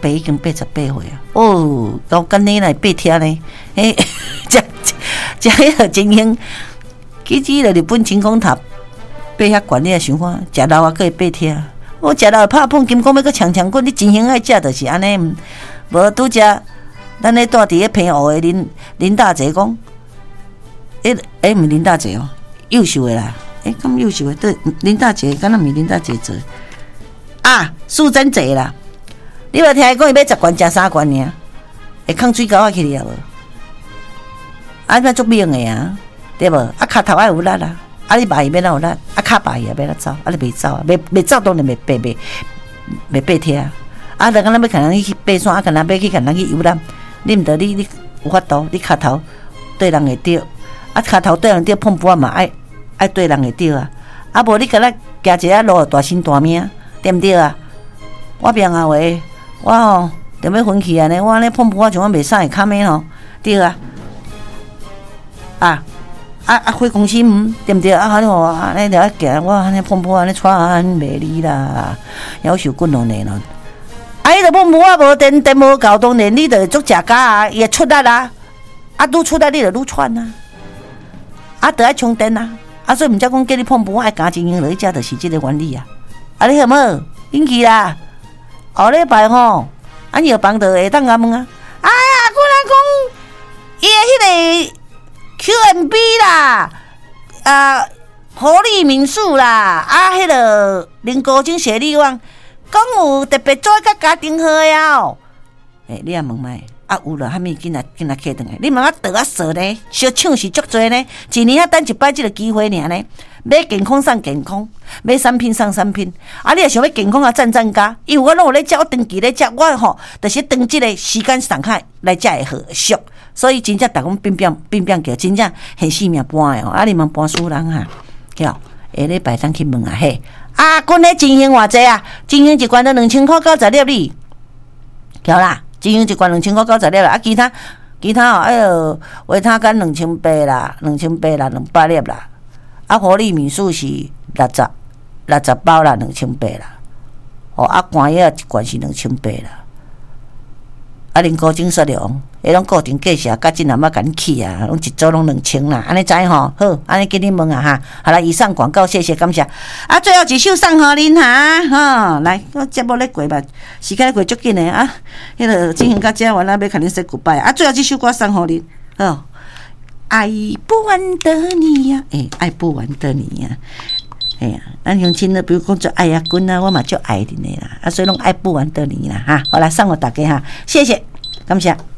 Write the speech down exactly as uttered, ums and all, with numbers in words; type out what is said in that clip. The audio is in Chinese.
爸已经八十八岁啊，哦，高干你来八天呢，诶，食食迄个精英，其实了日本清空塔爬遐悬，你也想看，食老啊可以八天，我食老拍碰金讲要搁强强滚，你真心爱食就是安尼，无拄只咱咧住伫咧平湖的林林大姐讲，诶诶，毋是林大姐哦，优秀的啦，诶，咁优秀的对林大姐，敢若毋是林大姐做啊，素贞姐啦。你无听伊讲伊要十罐食三罐尔，会放水沟啊去哩啊无？啊，那足明的啊，对无？啊，骹头爱有力啊，啊，你排伊要哪有力？啊，骹排伊也要哪走？啊，你袂走啊？袂袂走当然袂爬袂袂爬梯啊！啊，就敢若要可能去爬山，啊，可能要去可能去游览，你毋得你你有法度，你骹头对人会着，啊，骹头对人着碰不啊嘛，爱爱对人会着啊！啊，无你敢若行一下路大身大命，对毋对啊？我平啊话。我吼，就要分气安尼，我安尼碰碰我像我袂使卡咩吼，对啊，啊啊啊，回公司嗯，对毋对？啊，安尼哦，安尼了行，我安尼碰碰安尼带安袂离啦，夭寿滚落呢咯。啊，伊就碰碰我无电电无够，当然你就足食假啊，伊会出力啦，啊，愈出力你就愈喘啊，啊，得爱充电啊，啊，所以毋则讲叫你碰碰我爱加精英落去食，就是即个原理啊。啊，你好无？引起啦。后礼拜吼，俺药房就会当甲问啊，哎呀，我来讲，伊个迄个 Q M B 啦，啊，活力民宿啦，啊，迄个林高精雪力旺，讲有特别做甲家庭号呀哦。诶、欸，你也问卖，啊有啦，哈物紧来紧来客转来，你问我倒啊说呢，小抢是足多呢，一年啊等一摆即个机会尔呢。买健康送健康，买产品送产品。啊，你若想要健康啊，赞赞加，因为我拢有咧食，我长期咧食，我吼就是长即个时间上海来食会好俗，所以真正逐讲变变变变叫真正很性命搬的哦。啊，你问搬输人哈，叫下礼拜当去问啊嘿。啊，阮咧金星偌济啊？金星一罐都两千块九十粒哩，叫啦，金星一罐两千块九十粒啦。啊，其他其他哦，哎呦，维他干两千八啦，两千八啦，两百粒啦。啊，活力民宿是六十六十包啦，两千八啦。哦，啊，寒药一罐是两千八啦。啊，恁高精说了，迄拢固定价是啊，甲真难要甲你起啊，拢一组拢两千啦，安尼知吼？好，安尼给你问啊哈。好啦，以上广告，谢谢感谢。啊，最后一首送互恁哈，哈、哦，来，我节目咧过吧，时间咧过足紧诶啊。迄个进行到这完了，要甲恁说 goodbye 啊。最后这首歌送互恁，哦。爱不完的你呀、啊，哎、欸，爱不完的你呀、啊，哎呀，咱乡亲呢，比如讲做爱呀滚啊，我嘛就爱你啦，啊，所以拢爱不完的你啦，哈，好啦，送我大家哈，谢谢，感谢。